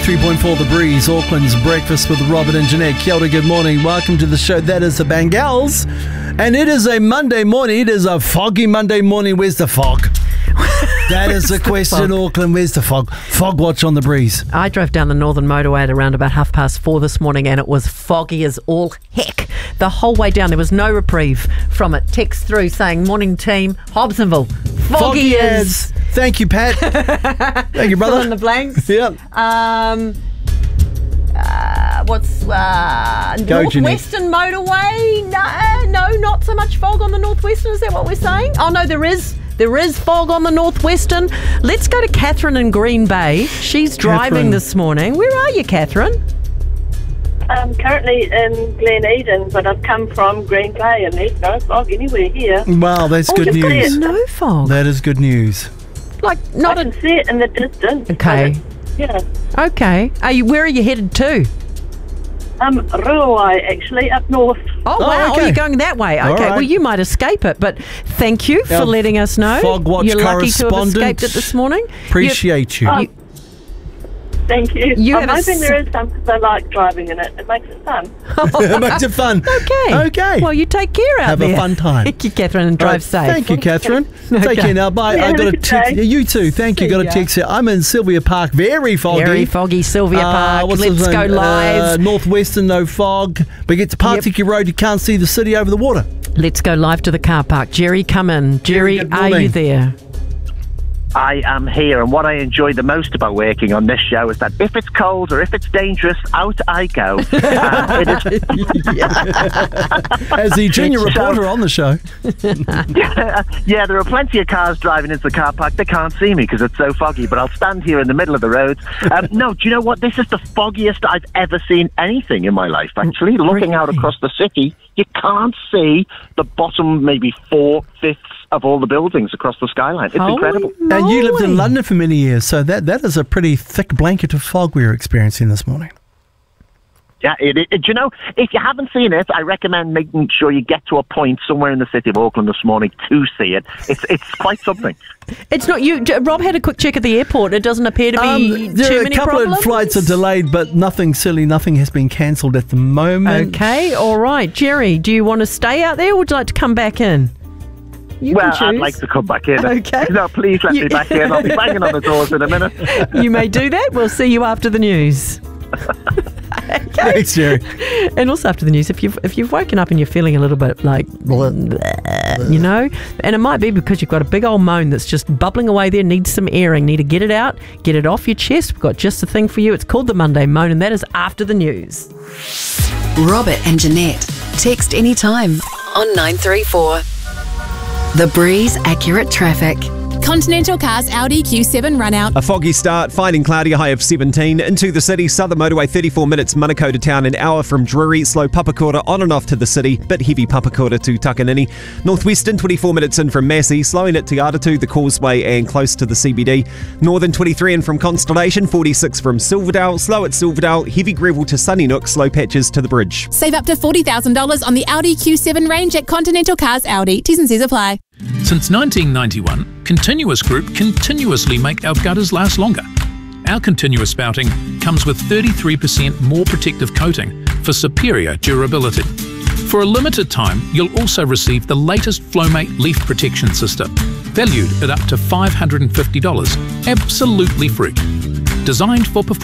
93.4 The Breeze, Auckland's Breakfast with Robert and Jeanette. Kia ora, good morning. Welcome to the show. That is the Bangals. And it is a Monday morning. It is a foggy Monday morning. Where's the fog? That is the question, Auckland. Where's the fog? Fog watch on The Breeze. I drove down the Northern Motorway at around about 4:30 this morning and it was foggy as all heck. The whole way down, there was no reprieve from it. Text through saying, morning team, Hobsonville, foggy is. Thank you, Pat. Thank you, brother. Fill in the blanks. Yep. What's Northwestern Motorway? No, not so much fog on the Northwestern. Is that what we're saying? Oh no, there is fog on the Northwestern. Let's go to Catherine in Green Bay. She's driving this morning. Where are you, Catherine? I'm currently in Glen Eden, but I've come from Green Bay and there's no fog anywhere here. Wow, that's good news. No fog. That is good news. Like not I can see it in the distance. Okay. Yeah. Okay. Where are you headed to? Ruawai, actually, up north. Oh, wow. Okay. Oh, you're going that way. Okay. Right. Well, you might escape it, but thank you for letting us know. Fog watch you're lucky to have correspondent. escaped it this morning. Appreciate you. Thank you. I'm have hoping there is some because I like driving in it. It makes it fun. It makes it fun. Okay. Well, you take care out there. Have a fun time. Thank you, Catherine, and drive safe. Thank you, Catherine. Take care now. Bye. I got a text. Yeah, you too. Thank you. See Got a ya. text here. I'm in Sylvia Park. Very foggy. Very foggy, Sylvia Park. What's Let's his go name? live. Northwestern, no fog. But get to Partiki Road, you can't see the city over the water. Let's go live to the car park. Jerry, come in. Jerry, good are morning. you there? I am here, and what I enjoy the most about working on this show is that if it's cold or if it's dangerous, out I go. It is, As the junior reporter on the show. yeah, there are plenty of cars driving into the car park. They can't see me because it's so foggy, but I'll stand here in the middle of the road. No, do you know what? This is the foggiest I've ever seen anything in my life, actually. Looking out across the city, you can't see the bottom maybe 4/5 of all the buildings across the skyline. It's incredible. And you lived in London for many years, so that is a pretty thick blanket of fog we were experiencing this morning. Yeah, do you know, if you haven't seen it, I recommend making sure you get to a point somewhere in the city of Auckland this morning to see it. It's quite something. It's not you. Rob had a quick check at the airport. It doesn't appear to be there too are many a couple problems. of flights are delayed, but nothing has been cancelled at the moment. Okay, all right. Jerry, do you want to stay out there or would you like to come back in? You Well, can choose. I'd like to come back in. Okay. No, please let me back in. I'll be banging on the doors in a minute. You may do that. We'll see you after the news. Thanks, Jerry. And also after the news, if you've woken up and you're feeling a little bit like, you know, and it might be because you've got a big old moan that's just bubbling away there, needs some airing, need to get it out, get it off your chest. We've got just the thing for you. It's called the Monday Moan, and that is after the news. Robert and Jeanette. Text anytime on 934. The Breeze Accurate Traffic. Continental Cars Audi Q7 run out. A foggy start, finding cloudy, a high of 17. Into the city, Southern Motorway 34 minutes, Manukau town, an hour from Drury. Slow Papakura on and off to the city, bit heavy Papakura to Takanini. Northwestern 24 minutes in from Massey, slowing at Te Aratu, the Causeway and close to the CBD. Northern 23 in from Constellation, 46 from Silverdale, slow at Silverdale, heavy gravel to Sunnysnook, slow patches to the bridge. Save up to $40,000 on the Audi Q7 range at Continental Cars Audi. T's and C's apply. Since 1991, Continuous Group continuously make our gutters last longer. Our continuous spouting comes with 33% more protective coating for superior durability. For a limited time, you'll also receive the latest Flowmate leaf protection system, valued at up to $550, absolutely free. Designed for performance.